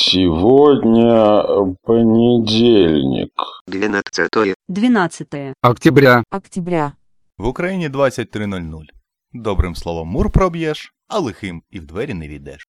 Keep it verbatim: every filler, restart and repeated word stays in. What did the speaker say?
Сегодня понедельник. двенадцатое. двенадцатое октября. Октября. В Україні двадцять три нуль нуль. Добрим словом мур проб'єш, а лихим і в двері не війдеш.